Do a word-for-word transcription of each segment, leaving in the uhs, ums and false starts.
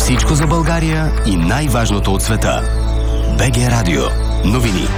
Всичко за България и най-важното от света. БГ Радио. Новини.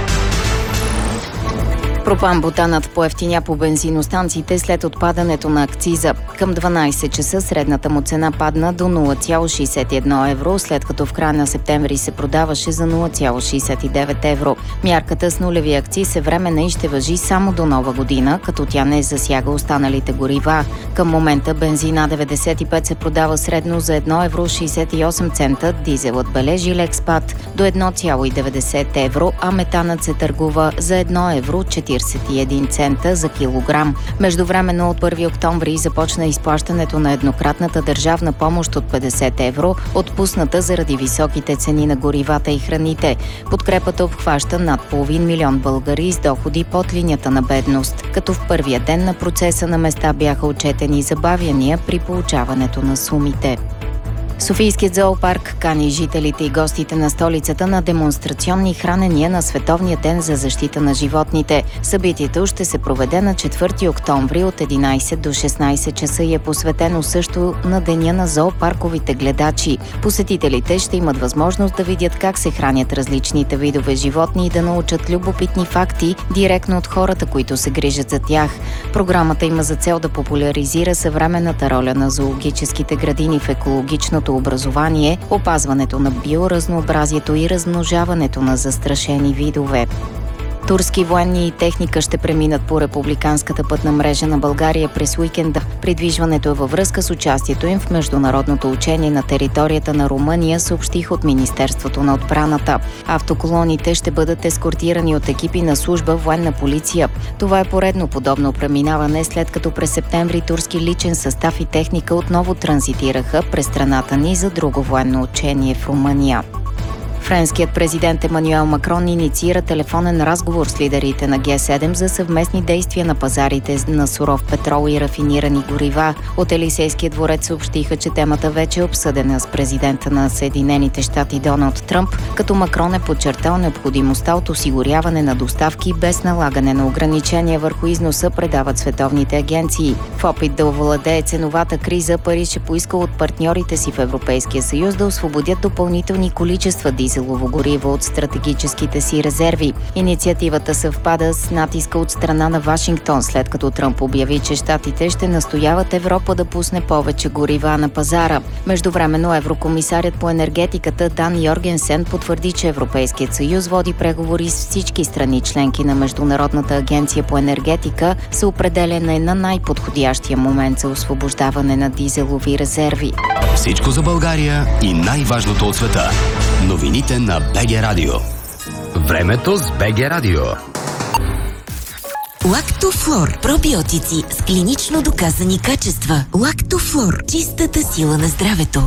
Пропан-бутанът поевтиня по бензиностанциите след отпадането на акциза. Към дванайсет часа средната му цена падна до нула цяло шейсет и едно евро, след като в края на септември се продаваше за нула цяло шейсет и девет евро. Мярката с нулеви акциз е временна и ще важи само до нова година, като тя не засяга останалите горива. Към момента бензин А деветдесет и пет се продава средно за едно евро шейсет и осем цента, дизелът бележи лек спад до едно цяло и деветдесет евро, а метанът се търгува за едно евро четирийсет и един цента за килограм. Междувременно от първи октомври започна изплащането на еднократната държавна помощ от петдесет евро, отпусната заради високите цени на горивата и храните. Подкрепата обхваща над половин милион българи с доходи под линията на бедност, като в първия ден на процеса на места бяха отчетени забавяния при получаването на сумите. Софийският зоопарк кани жителите и гостите на столицата на демонстрационни хранения на Световния ден за защита на животните. Събитието ще се проведе на четвърти октомври от единайсет до шестнайсет часа и е посветено също на Деня на зоопарковите гледачи. Посетителите ще имат възможност да видят как се хранят различните видове животни и да научат любопитни факти директно от хората, които се грижат за тях. Програмата има за цел да популяризира съвременната роля на зоологическите градини в екологичното образование, опазването на биоразнообразието и размножаването на застрашени видове. Турски военни и техника ще преминат по републиканската пътна мрежа на България през уикенда. Придвижването е във връзка с участието им в международното учение на територията на Румъния, съобщих от Министерството на отбраната. Автоколоните ще бъдат ескортирани от екипи на служба военна полиция. Това е поредно подобно преминаване, след като през септември турски личен състав и техника отново транзитираха през страната ни за друго военно учение в Румъния. Френският президент Емануел Макрон инициира телефонен разговор с лидерите на Г седем за съвместни действия на пазарите на суров петрол и рафинирани горива. От Елисейския дворец съобщиха, че темата вече е обсъдена с президента на Съединените щати Доналд Тръмп, като Макрон е подчертал необходимостта от осигуряване на доставки без налагане на ограничения върху износа, предават световните агенции. В опит да овладее ценовата криза, Париж е поискал от партньорите си в Европейския съюз да освободят допълнителни количества дизел дизелово гориво от стратегическите си резерви. Инициативата съвпада с натиска от страна на Вашингтон, след като Тръмп обяви, че щатите ще настояват Европа да пусне повече горива на пазара. Междувременно еврокомисарят по енергетиката Дан Йоргенсен потвърди, че Европейският съюз води преговори с всички страни членки на Международната агенция по енергетика за определяне на най-подходящия момент за освобождаване на дизелови резерви. Всичко за България и най-важното от света. Новините на БГ Радио. Времето с БГ Радио. Лактофлор. Пробиотици с клинично доказани качества. Лактофлор. Чистата сила на здравето.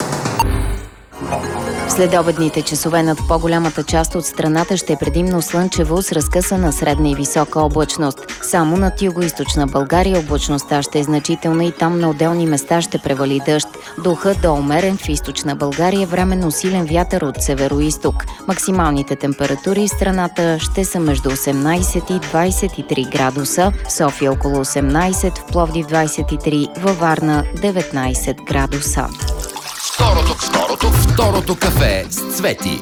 Следобедните часове над по-голямата част от страната ще е предимно слънчево с разкъсана средна и висока облачност. Само над югоизточна България облачността ще е значителна и там на отделни места ще превали дъжд. Духът до умерен в източна България, временно силен вятър от северо-исток. Максималните температури в страната ще са между осемнайсет и двайсет и три градуса, в София около осемнайсет, в Пловдив двайсет и три, във Варна деветнайсет градуса. Второто, второто, второто кафе с Цвети.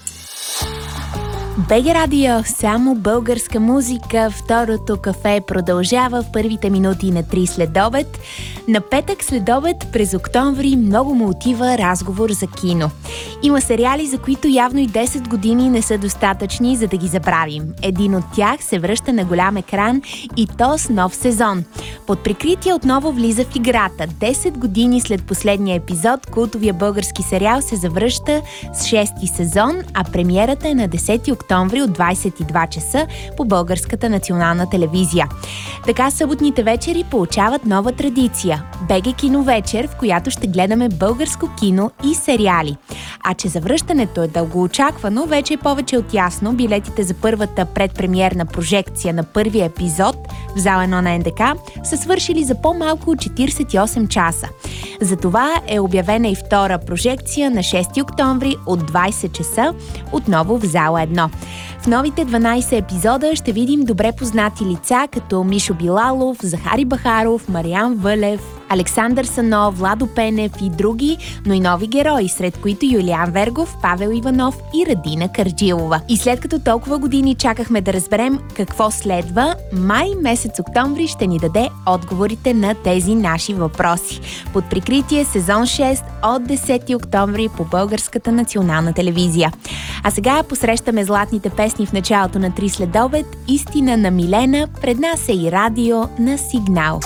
БГ Радио, само българска музика. Второто кафе продължава в първите минути на три следобед. На петък следобед през октомври много му отива разговор за кино. Има сериали, за които явно и десет години не са достатъчни, за да ги забравим. Един от тях се връща на голям екран и то с нов сезон. Под прикритие отново влиза в играта. десет години след последния епизод, култовия български сериал се завръща с шести сезон, а премиерата е на десети октомври от двайсет и два часа по Българската национална телевизия. Така съботните вечери получават нова традиция – БГ Киновечер, в която ще гледаме българско кино и сериали. А че завръщането е дългоочаквано, вече е повече от ясно. Билетите за първата предпремиерна прожекция на първия епизод в зала едно на Н Д К са свършили за по-малко от четирийсет и осем часа. Затова е обявена и втора прожекция на шести октомври от двайсет часа, отново в зала едно. В новите дванайсет епизода ще видим добре познати лица, като Мишо Билалов, Захари Бахаров, Мариан Вълев, Александър Сано, Владо Пенев и други, но и нови герои, сред които Юлиан Вергов, Павел Иванов и Радина Карджилова. И след като толкова години чакахме да разберем какво следва, май месец октомври ще ни даде отговорите на тези наши въпроси. Под прикритие сезон шест от десети октомври по Българската национална телевизия. А сега посрещаме златните песни в началото на три следобед. Истина на Милена, пред нас е и радио на Сигнал.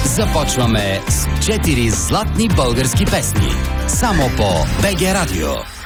Започваме с четири златни български песни. Само по БГ Радио.